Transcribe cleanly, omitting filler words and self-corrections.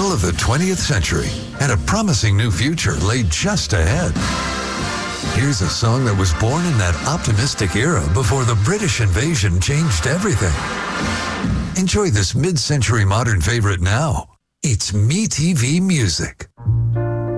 middle of the 20th century, and a promising new future lay just ahead. Here's a song that was born in that optimistic era before the British invasion changed everything. Enjoy this mid-century modern favorite now. It's MeTV Music.